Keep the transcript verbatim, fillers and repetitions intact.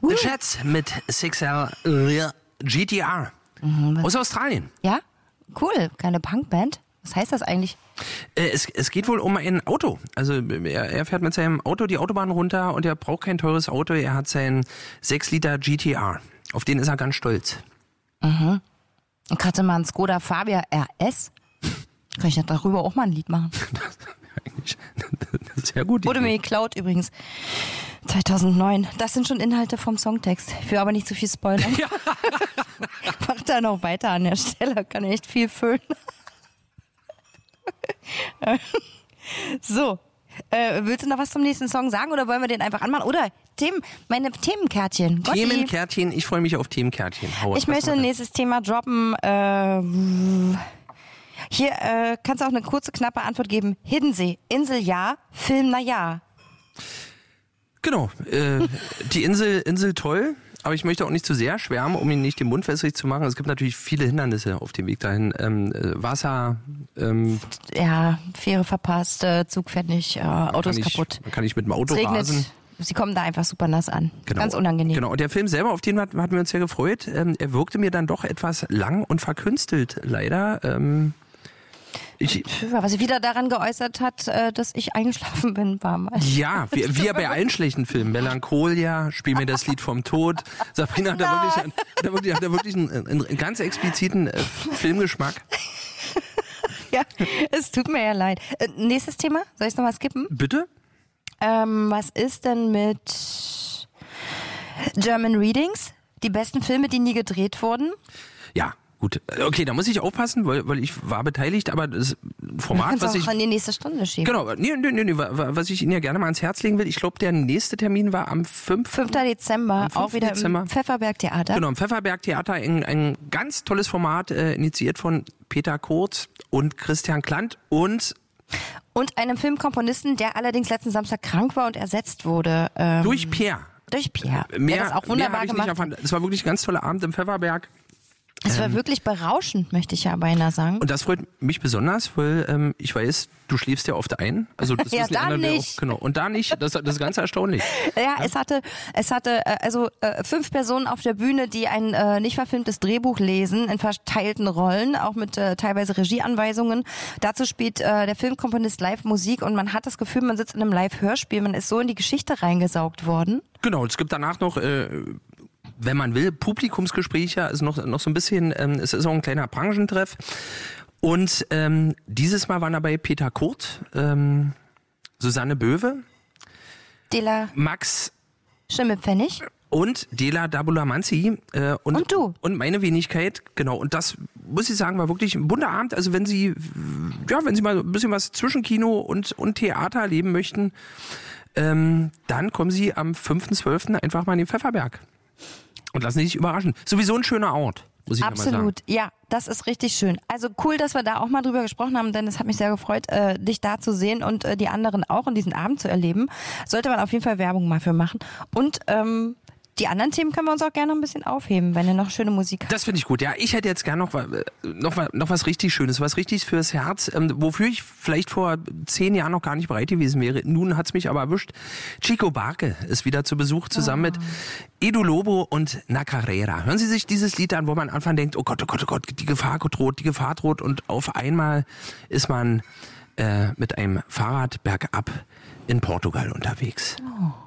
Uh. The Jets mit six L G T R mhm, aus Australien. Ja, cool. Keine Punkband. Was heißt das eigentlich? Äh, es, es geht wohl um ein Auto. Also er, er fährt mit seinem Auto die Autobahn runter und er braucht kein teures Auto. Er hat seinen six Liter G T R. Auf den ist er ganz stolz. Mhm. Und hatte mal einen Skoda Fabia R S. Kann ich darüber auch mal ein Lied machen? Das, eigentlich, das ist sehr gut. Wurde mir geklaut übrigens. zweitausendneun. Das sind schon Inhalte vom Songtext. Ich will aber nicht zu viel spoilern. Ja. Mach da noch weiter an der Stelle. Kann echt viel füllen. So. Äh, willst du noch was zum nächsten Song sagen oder wollen wir den einfach anmachen? Oder Themen, meine Themenkärtchen. Gotti. Themenkärtchen, ich freue mich auf Themenkärtchen. Hau, ich möchte ein nächstes Thema droppen. Äh, hier äh, kannst du auch eine kurze, knappe Antwort geben. Hiddensee, Insel ja, Film na ja. Genau, äh, die Insel, Insel toll, aber ich möchte auch nicht zu sehr schwärmen, um ihn nicht den Mund wässrig zu machen. Es gibt natürlich viele Hindernisse auf dem Weg dahin. Ähm, äh, Wasser. Ähm, ja, Fähre verpasst, äh, Zug fährt nicht, äh, Auto ist kaputt. Man kann nicht mit dem Auto es regnet. rasen. Sie kommen da einfach super nass an. Genau. Ganz unangenehm. Genau, und der Film selber, auf den hatten wir uns sehr gefreut. Ähm, er wirkte mir dann doch etwas lang und verkünstelt, leider. Ähm, Ich, Was sich wieder daran geäußert hat, dass ich eingeschlafen bin, war mal. Ja, wie, wie ja bei allen schlechten Filmen. Melancholia, Spiel mir das Lied vom Tod. Sabrina hat da wirklich, hat da wirklich, hat da wirklich einen, einen ganz expliziten äh, Filmgeschmack. Ja, es tut mir ja leid. Äh, nächstes Thema? Soll ich es nochmal skippen? Bitte? Ähm, was ist denn mit German Readings? Die besten Filme, die nie gedreht wurden? Ja. Gut, okay, da muss ich aufpassen, weil, weil ich war beteiligt, aber das Format, was auch ich... an die nächste Stunde schieben. Genau, nee, nee, nee, nee, was ich Ihnen ja gerne mal ans Herz legen will, ich glaube, der nächste Termin war am fünften fünften Dezember, auch wieder Dezember. Im Pfefferberg-Theater. Genau, im Pfefferberg-Theater, ein, ein ganz tolles Format, äh, initiiert von Peter Kurz und Christian Klant und... Und einem Filmkomponisten, der allerdings letzten Samstag krank war und ersetzt wurde. Ähm, durch Pierre. Durch Pierre, mehr, der das auch wunderbar mehr gemacht hat. Es war wirklich ein ganz toller Abend im Pfefferberg. Es war ähm, wirklich berauschend, möchte ich ja beinahe sagen. Und das freut mich besonders, weil ähm, ich weiß, du schläfst ja oft ein. Also das ja, da nicht. Auch, genau. Und da nicht, das, das ist ganz erstaunlich. Ja, ja, es hatte, es hatte äh, also äh, fünf Personen auf der Bühne, die ein äh, nicht verfilmtes Drehbuch lesen, in verteilten Rollen, auch mit äh, teilweise Regieanweisungen. Dazu spielt äh, der Filmkomponist Live-Musik und man hat das Gefühl, man sitzt in einem Live-Hörspiel, man ist so in die Geschichte reingesaugt worden. Genau, es gibt danach noch... Äh, wenn man will, Publikumsgespräche, ist noch, noch so ein bisschen, ähm, es ist auch ein kleiner Branchentreff. Und ähm, dieses Mal waren dabei Peter Kurt, ähm, Susanne Böwe, Dela Max Schimmelpfennig und Dela Dabulamanzi äh, und, und du. Und meine Wenigkeit, genau. Und das, muss ich sagen, war wirklich ein bunter Abend. Also wenn Sie, ja, wenn Sie mal ein bisschen was zwischen Kino und, und Theater erleben möchten, ähm, dann kommen Sie am fünften zwölften einfach mal in den Pfefferberg. Und lassen Sie sich überraschen. Sowieso ein schöner Ort, muss ich Absolut, mal sagen. ja, das ist richtig schön. Also cool, dass wir da auch mal drüber gesprochen haben, denn es hat mich sehr gefreut, äh, dich da zu sehen und äh, die anderen auch und diesen Abend zu erleben. Sollte man auf jeden Fall Werbung mal für machen. Und ähm, die anderen Themen können wir uns auch gerne noch ein bisschen aufheben, wenn ihr noch schöne Musik habt. Das finde ich gut. Ja, ich hätte jetzt gerne noch, noch, noch was richtig Schönes, was richtig fürs Herz, ähm, wofür ich vielleicht vor zehn Jahren noch gar nicht bereit gewesen wäre. Nun hat's mich aber erwischt. Chico Barque ist wieder zu Besuch zusammen oh. mit Edu Lobo und Nacarera. Hören Sie sich dieses Lied an, wo man am Anfang denkt, oh Gott, oh Gott, oh Gott, die Gefahr droht, die Gefahr droht. Und auf einmal ist man äh, mit einem Fahrrad bergab in Portugal unterwegs. Oh.